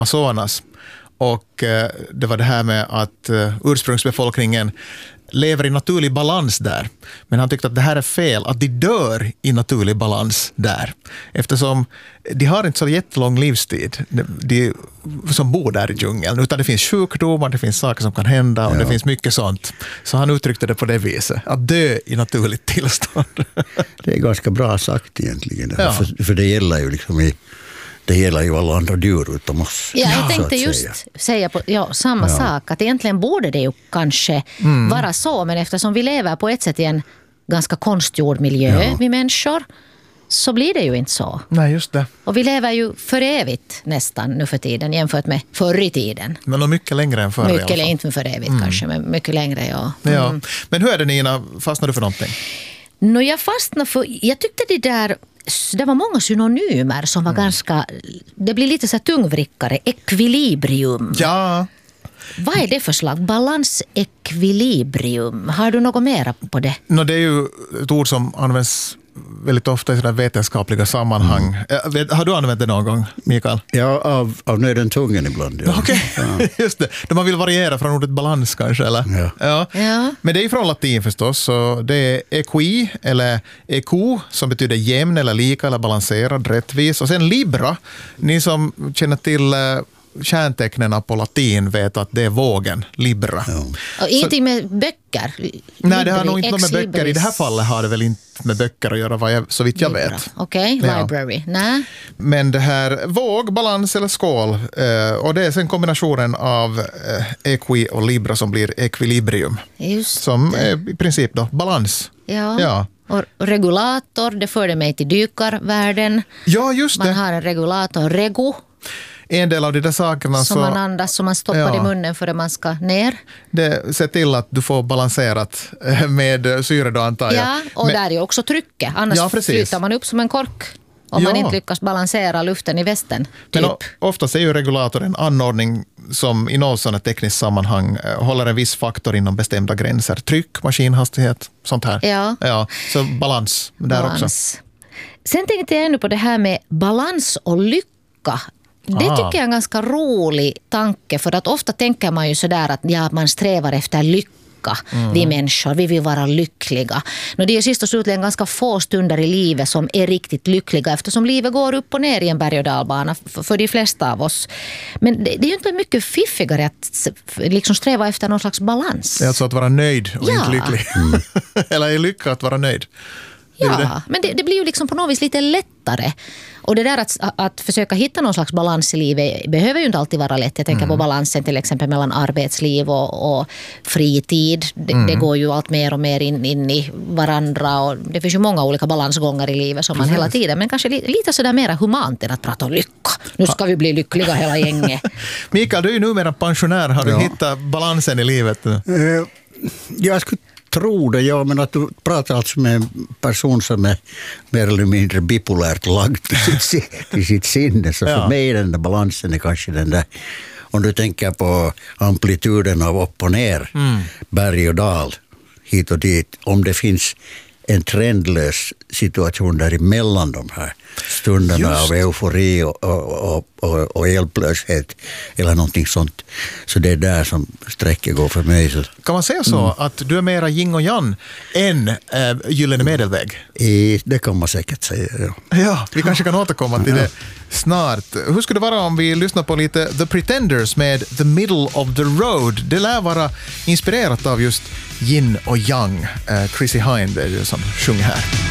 Amazonas. Och det var det här med att ursprungsbefolkningen lever i naturlig balans där. Men han tyckte att det här är fel, att de dör i naturlig balans där. Eftersom de har inte så jättelång livstid, de som bor där i djungeln, utan det finns sjukdomar, det finns saker som kan hända och det finns mycket sånt. Så han uttryckte det på det viset, att dö i naturligt tillstånd. Det är ganska bra sagt egentligen, Ja. för det gäller ju liksom det gäller ju alla andra djur utom oss. Ja, jag tänkte just säga samma sak. Att egentligen borde det ju kanske vara så. Men eftersom vi lever på ett sätt i en ganska konstgjord miljö, vi människor, så blir det ju inte så. Nej, just det. Och vi lever ju för evigt nästan nu för tiden jämfört med förr i tiden. Men mycket längre än förr i alla Mycket, fall. inte för evigt kanske, men mycket längre, ja. Ja. Men hur är det, Nina? Fastnar du för någonting? Jag fastnade för, jag tyckte det var många synonymer som var ganska, det blir lite så här tungvrickare. Ekvilibrium. Ja. Vad är det för slag? Balansekvilibrium. Har du något mer på det? Det är ju ett ord som används väldigt ofta i sådana vetenskapliga sammanhang. Har du använt det någon gång, Mikael? Ja, av nöden tvungen ibland. Ja. Okej, just det. Då man vill variera från ordet balans kanske, eller? Ja. Ja. Men det är ju från latin förstås, så det är equi eller equo som betyder jämn eller lika eller balanserad, rättvis. Och sen libra, ni som känner till kärntecknena på latin vet att det är vågen, libra. Ja. Och ingenting med böcker? Nej, det har nog inte med böcker. I det här fallet har det väl inte med böcker att göra, så vitt jag vet. Okej, library. Nej. Men det här våg, balans eller skål, och det är sen kombinationen av equi och libra som blir ekvilibrium. Just Som är i princip då balans. Ja. Och regulator, det förde mig till dykarvärlden. Ja, just det. Man har en regulator, regu, En del av de där sakerna som man andas, som man stoppar i munnen för att man ska ner. Det ser till att du får balanserat med syre då, antar jag. Ja, och där är ju också trycket. Annars flyter man upp som en kork om man inte lyckas balansera luften i västen. Typ. Men oftast är ju regulator en anordning som i något sådant tekniskt sammanhang håller en viss faktor inom bestämda gränser. Tryck, maskinhastighet, sånt här. Ja, så balans där också. Sen tänkte jag ännu på det här med balans och lycka. Det tycker jag är en ganska rolig tanke, för att ofta tänker man ju sådär att man strävar efter lycka. Vi människor, vi vill vara lyckliga. Det är ju sist och slutligen ganska få stunder i livet som är riktigt lyckliga, eftersom livet går upp och ner i en berg- och dalbana för de flesta av oss. Men det är ju inte mycket fiffigare att liksom sträva efter någon slags balans. Det är alltså att vara nöjd och inte lycklig. Eller är lycka att vara nöjd. Ja, men det blir ju liksom på något vis lite lättare. Och det där att försöka hitta någon slags balans i livet behöver ju inte alltid vara lätt. Jag tänker på balansen till exempel mellan arbetsliv och fritid. Det går ju allt mer och mer in i varandra. Och det finns ju många olika balansgångar i livet som man hela tiden. Men kanske lite sådär mera humant än att prata om lycka. Nu ska vi bli lyckliga hela gänget. Mikael, du är ju numera pensionär. Har du hittat balansen i livet? Jag skulle tro det, men att du pratar alltså med en person som är mer eller mindre bipolärt lagd till sitt sinne. Så för mig är den där balansen är kanske den där, om du tänker på amplituden av upp och ner, berg och dal, hit och dit, om det finns en trendlös situation däremellan de här stunderna av eufori och hjälplöshet eller någonting sånt. Så det är där som sträcket går för mig. Så. Kan man säga så att du är mera yin och yang än gyllene medelväg? Det kan man säkert säga, Ja, vi kanske kan återkomma till det snart. Hur skulle det vara om vi lyssnar på lite The Pretenders med The Middle of the Road? Det lär vara inspirerat av just yin och yang. Chrissy Hynde är det som sjunger här.